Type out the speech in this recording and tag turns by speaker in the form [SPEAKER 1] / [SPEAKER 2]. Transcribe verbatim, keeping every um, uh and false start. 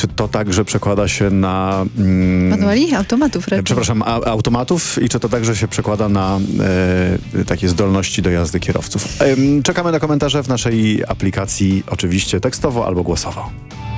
[SPEAKER 1] czy to także przekłada się na... Mm,
[SPEAKER 2] Manuali? Automatów raczej.
[SPEAKER 1] Przepraszam, a, automatów i czy to także się przekłada na e, takie zdolności do jazdy kierowców. E, czekamy na komentarze w naszej aplikacji, oczywiście tekstowo albo głosowo.